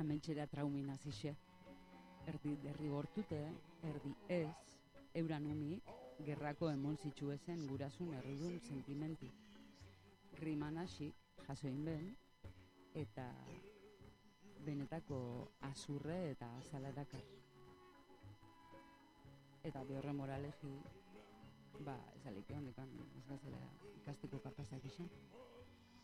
amentxera traumina zixe. Erdi derrigortute, erdi ez, euran umik, gerrako emon zitxuezen gurasun errudun sentimenti. Riman hasik, jasoin ben, eta benetako azurre eta azalarakar. Eta behorre moralegi, ezalike hondekan ez gazela ikastiko kapazak izan.